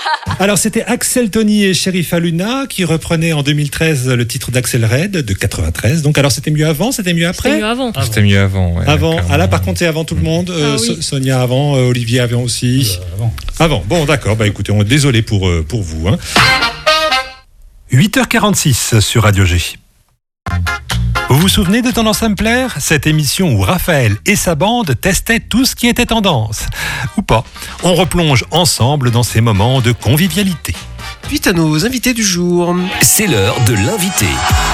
Alors c'était Axel Tony et Sheriff Aluna qui reprenaient en 2013 le titre d'Axel Red de 93. Donc alors c'était mieux avant, c'était mieux après? C'était mieux avant. C'était mieux avant. Ouais, avant. Ah là par contre c'est avant tout le monde. Oui. Sonia avant, Olivier avant aussi. Avant. Bon d'accord. Bah écoutez, on est désolé pour vous. 8h46 sur Radio G. Vous vous souvenez de Tendance à me plaire? Cette émission où Raphaël et sa bande testaient tout ce qui était tendance. Ou pas. On replonge ensemble dans ces moments de convivialité. Suite à nos invités du jour. C'est l'heure de l'invité.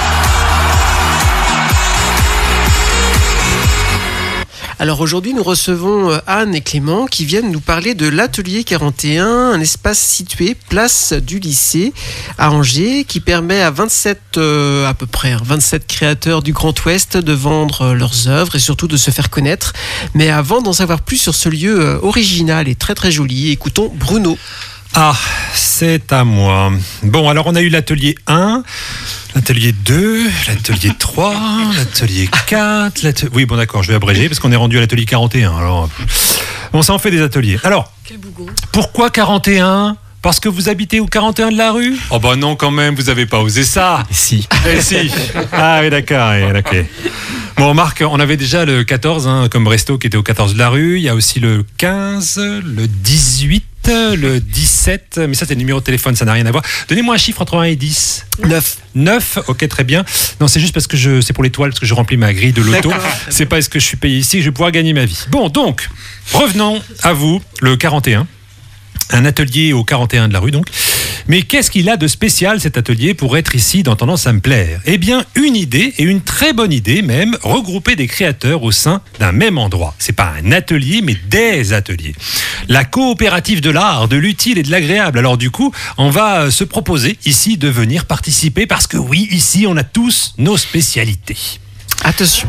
Alors aujourd'hui, nous recevons Anne et Clément qui viennent nous parler de l'Atelier 41, un espace situé place du lycée à Angers qui permet à 27 créateurs du Grand Ouest de vendre leurs œuvres et surtout de se faire connaître. Mais avant d'en savoir plus sur ce lieu original et très très joli, écoutons Bruno. Ah, c'est à moi. Bon, alors on a eu l'atelier 1, l'atelier 2, l'atelier 3, l'atelier 4, Oui, bon d'accord, je vais abréger parce qu'on est rendu à l'atelier 41. Alors, bon, ça en fait des ateliers. Alors, Quel bougon. Pourquoi 41 ? Parce que vous habitez au 41 de la rue ? Oh bah non quand même, vous avez pas osé ça. Si. Si. Ah oui d'accord, ok. Bon remarque, on avait déjà le 14 comme resto qui était au 14 de la rue. Il y a aussi le 15, le 18, le 17. Mais ça c'est le numéro de téléphone, ça n'a rien à voir. Donnez-moi un chiffre entre 1 et 10. 9, ok très bien. Non c'est juste parce que c'est pour l'étoile, parce que je remplis ma grille de loto. C'est pas est-ce que je suis payé ici que je vais pouvoir gagner ma vie. Bon donc, revenons à vous, le 41. Un atelier au 41 de la rue donc. Mais qu'est-ce qu'il a de spécial cet atelier pour être ici dans Tendance à me plaire ? Eh bien une idée, et une très bonne idée même, regrouper des créateurs au sein d'un même endroit. C'est pas un atelier mais des ateliers. La coopérative de l'art, de l'utile et de l'agréable. Alors du coup, on va se proposer ici de venir participer parce que oui, ici on a tous nos spécialités. Attention.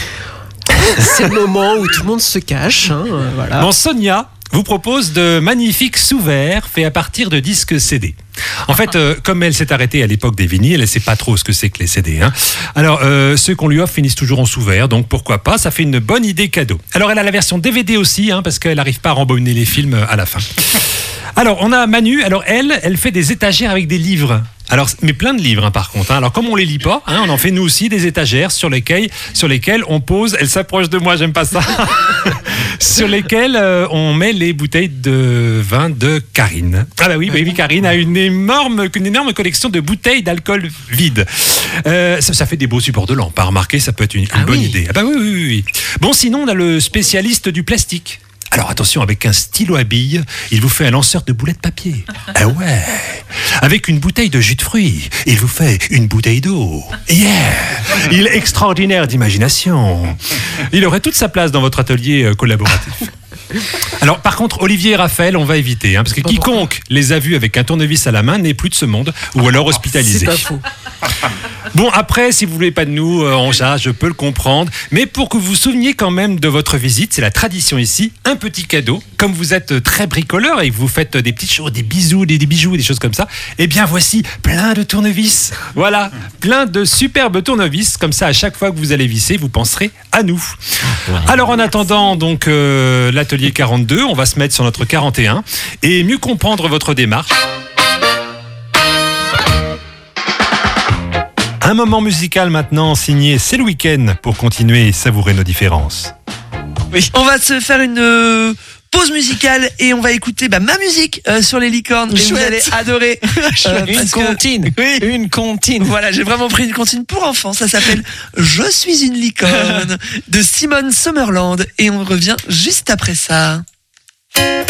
C'est le moment où tout le monde se cache. Voilà. Bon, Sonia vous propose de magnifiques sous-verts faits à partir de disques CD. En fait, comme elle s'est arrêtée à l'époque des vinyles, elle ne sait pas trop ce que c'est que les CD. Alors, ceux qu'on lui offre finissent toujours en sous-verts, donc pourquoi pas, ça fait une bonne idée cadeau. Alors, elle a la version DVD aussi, parce qu'elle n'arrive pas à rembobiner les films à la fin. Alors, on a Manu, alors elle fait des étagères avec des livres. Alors, mais plein de livres par contre. Alors comme on les lit pas, on en fait nous aussi des étagères sur lesquelles on pose. Elle s'approche de moi, j'aime pas ça. Sur lesquelles on met les bouteilles de vin de Karine. Ah bah oui, Karine a une énorme collection de bouteilles d'alcool vide. Ça fait des beaux supports de lampe. Remarquez, ça peut être une bonne idée. Ah bah oui. Bon, sinon on a le spécialiste du plastique. Alors attention, avec un stylo à billes, il vous fait un lanceur de boulettes de papier. Ah ouais. Avec une bouteille de jus de fruits, il vous fait une bouteille d'eau. Yeah. Il est extraordinaire d'imagination. Il aurait toute sa place dans votre atelier collaboratif. Alors par contre, Olivier et Raphaël, on va éviter, parce que quiconque les a vus avec un tournevis à la main n'est plus de ce monde, ou alors hospitalisé. C'est pas faux. Bon, après, si vous voulez pas de nous, je peux le comprendre. Mais pour que vous vous souveniez quand même de votre visite, c'est la tradition ici, un petit cadeau. Comme vous êtes très bricoleur et que vous faites des petites choses, des bijoux, des choses comme ça, eh bien voici plein de tournevis. Voilà, plein de superbes tournevis. Comme ça, à chaque fois que vous allez visser, vous penserez à nous. Alors en attendant donc l'atelier 42, on va se mettre sur notre 41 et mieux comprendre votre démarche. Un moment musical maintenant signé C'est le week-end pour continuer et savourer nos différences. Oui. On va se faire une pause musicale et on va écouter ma musique sur les licornes. Et vous allez adorer. Une comptine. Oui. Une comptine. Voilà, j'ai vraiment pris une comptine pour enfants. Ça s'appelle Je suis une licorne de Simone Summerland et on revient juste après ça.